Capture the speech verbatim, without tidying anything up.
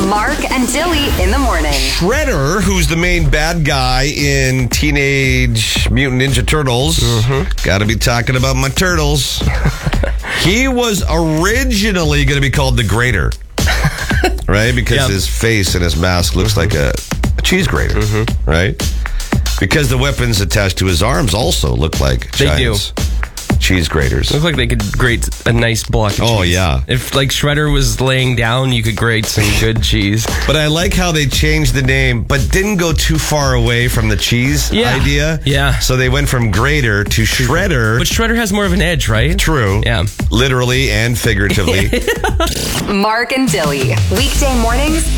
Mark and Dilly in the morning. Shredder, who's the main bad guy in Teenage Mutant Ninja Turtles, mm-hmm. got to be talking about my turtles. He was originally going to be called the Grater, right? Because yep. his face and his mask looks like a, a cheese grater, mm-hmm. right? Because the weapons attached to his arms also look like they giants. do. Cheese graters. Look like they could grate a nice block of cheese. Oh, yeah. If, like, Shredder was laying down, you could grate some good cheese. But I like how they changed the name, but didn't go too far away from the cheese yeah. idea. Yeah. So they went from grater to Shredder. But Shredder has more of an edge, right? True. Yeah. Literally and figuratively. Mark and Dilly. Weekday mornings